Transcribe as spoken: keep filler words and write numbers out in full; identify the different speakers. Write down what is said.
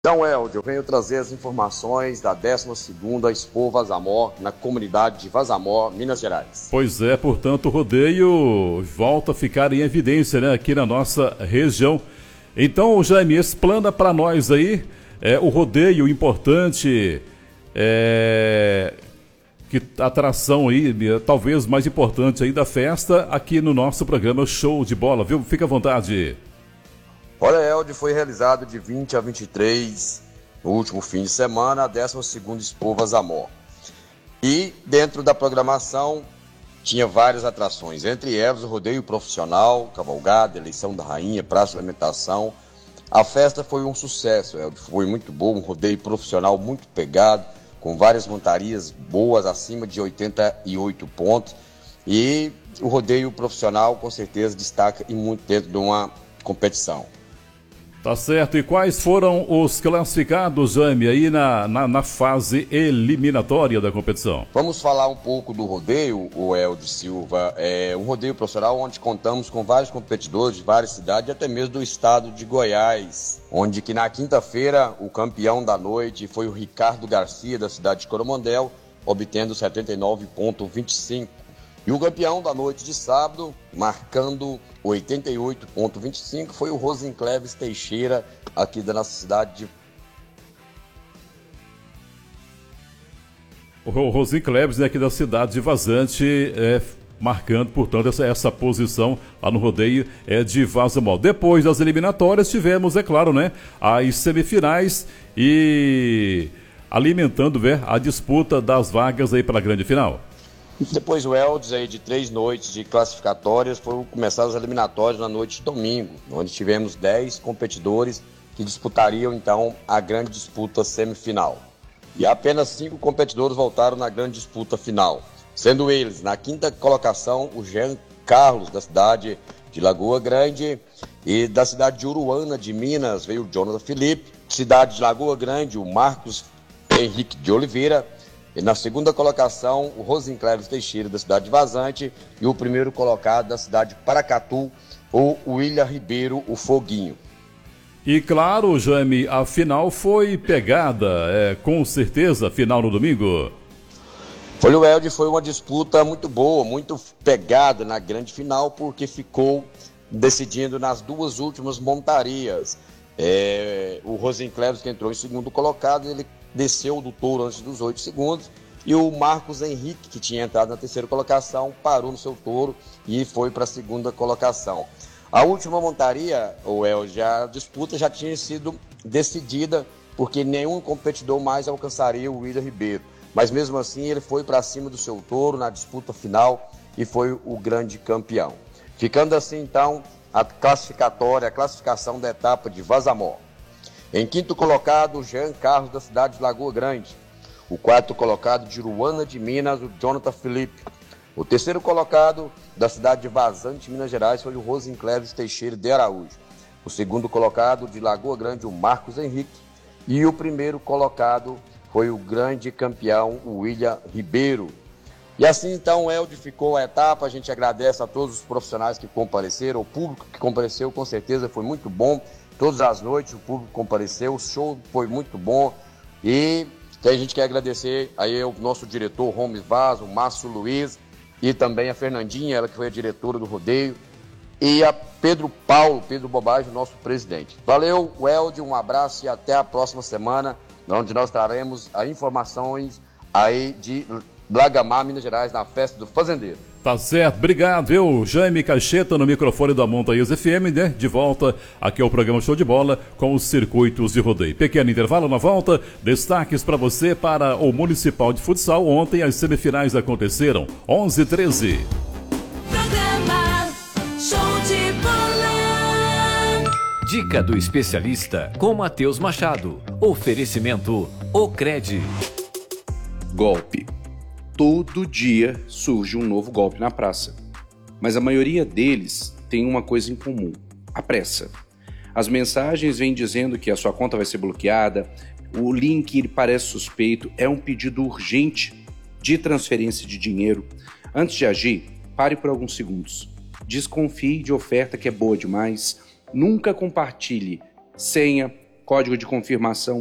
Speaker 1: Então, Eldio, eu venho trazer as informações da décima segunda Expo Vazamor na comunidade de Vazamor, Minas Gerais.
Speaker 2: Pois é, portanto, o rodeio volta a ficar em evidência, né, aqui na nossa região. Então, Jaime, explana para nós aí é, o rodeio importante, é, que atração aí, talvez mais importante aí da festa aqui no nosso programa Show de Bola, viu? Fica à vontade.
Speaker 1: Olha, Eldio, foi realizado de vinte a vinte e três, no último fim de semana, a décima segunda Expo Vazamor. E dentro da programação tinha várias atrações, entre elas o rodeio profissional, cavalgada, eleição da rainha, praça de alimentação. A festa foi um sucesso, Eldio, foi muito bom, um rodeio profissional muito pegado, com várias montarias boas, acima de oitenta e oito pontos. E o rodeio profissional, com certeza, destaca e muito dentro de uma competição.
Speaker 2: Tá certo. E quais foram os classificados, Jaime, aí na, na, na fase eliminatória da competição?
Speaker 1: Vamos falar um pouco do rodeio, o Eldio Silva. É um rodeio profissional onde contamos com vários competidores de várias cidades, até mesmo do estado de Goiás, onde que na quinta-feira o campeão da noite foi o Ricardo Garcia, da cidade de Coromandel, obtendo setenta e nove vírgula vinte e cinco. E o campeão da noite de sábado, marcando oitenta e oito vírgula vinte e cinco, foi o Rosincleves Teixeira, aqui da nossa cidade de...
Speaker 2: O Rosincleves, né, aqui da cidade de Vazante, é, marcando, portanto, essa, essa posição lá no rodeio é, de Vazamor. Depois das eliminatórias, tivemos, é claro, né, as semifinais e alimentando, né, a disputa das vagas aí para a grande final.
Speaker 1: Depois o Eldes aí de três noites de classificatórias, foram começar as eliminatórias na noite de domingo, onde tivemos dez competidores que disputariam então a grande disputa semifinal. E apenas cinco competidores voltaram na grande disputa final, sendo eles, na quinta colocação, o Jean Carlos, da cidade de Lagoa Grande, e da cidade de Uruana, de Minas, veio o Jonathan Felipe, cidade de Lagoa Grande, o Marcos Henrique de Oliveira. E na segunda colocação, o Rosincleves Teixeira, da cidade de Vazante, e o primeiro colocado da cidade de Paracatu, o William Ribeiro, o Foguinho.
Speaker 2: E claro, Jaime, a final foi pegada, é, com certeza, final no domingo.
Speaker 1: Foi o Eldio, foi uma disputa muito boa, muito pegada na grande final, porque ficou decidindo nas duas últimas montarias. É, o Rosincleves, que entrou em segundo colocado, ele desceu do touro antes dos oito segundos, e o Marcos Henrique, que tinha entrado na terceira colocação, parou no seu touro e foi para a segunda colocação. A última montaria, o El, já, a disputa já tinha sido decidida, porque nenhum competidor mais alcançaria o William Ribeiro, mas mesmo assim ele foi para cima do seu touro na disputa final e foi o grande campeão. Ficando assim então a classificatória, a classificação da etapa de Vazamor. Em quinto colocado, o Jean Carlos, da cidade de Lagoa Grande. O quarto colocado, de Uruana de Minas, o Jonathan Felipe. O terceiro colocado, da cidade de Vazante, Minas Gerais, foi o Rosincleves Teixeira de Araújo. O segundo colocado, de Lagoa Grande, o Marcos Henrique. E o primeiro colocado foi o grande campeão, o William Ribeiro. E assim, então, Eldio, ficou a etapa. A gente agradece a todos os profissionais que compareceram, o público que compareceu, com certeza foi muito bom. Todas as noites o público compareceu, o show foi muito bom. E a gente quer agradecer aí o nosso diretor Romes Vaz, o Márcio Luiz, e também a Fernandinha, ela que foi a diretora do rodeio, e a Pedro Paulo, Pedro Bobagem, nosso presidente. Valeu, Eldio, um abraço e até a próxima semana, onde nós traremos as informações aí de Blagamar, Minas Gerais, na festa do fazendeiro.
Speaker 2: Tá certo, obrigado, eu, Jaime Cacheta, no microfone da Montanhas F M, né? De volta aqui ao programa Show de Bola com os circuitos de rodeio. Pequeno intervalo na volta, destaques para você para o Municipal de Futsal. Ontem as semifinais aconteceram, onze e treze.
Speaker 3: Programa Show de Bola.
Speaker 4: Dica do especialista com Matheus Machado. Oferecimento Ocred.
Speaker 5: Golpe. Todo dia surge um novo golpe na praça, mas a maioria deles tem uma coisa em comum: a pressa. As mensagens vêm dizendo que a sua conta vai ser bloqueada, o link parece suspeito, é um pedido urgente de transferência de dinheiro. Antes de agir, pare por alguns segundos. Desconfie de oferta que é boa demais, nunca compartilhe senha, código de confirmação